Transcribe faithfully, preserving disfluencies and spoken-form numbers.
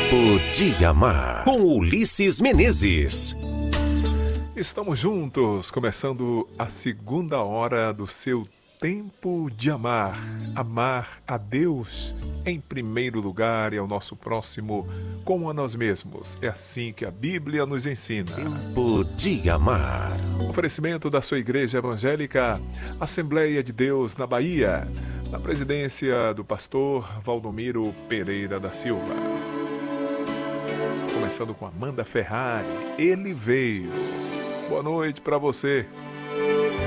Tempo de Amar, com Ulisses Menezes. Estamos juntos, começando a segunda hora do seu Tempo de Amar. Amar a Deus em primeiro lugar e ao nosso próximo como a nós mesmos. É assim que a Bíblia nos ensina. Tempo de Amar. Oferecimento da sua Igreja Evangélica Assembleia de Deus na Bahia, na presidência do pastor Valdomiro Pereira da Silva. Começando com Amanda Ferrari, Ele Veio. Boa noite para você.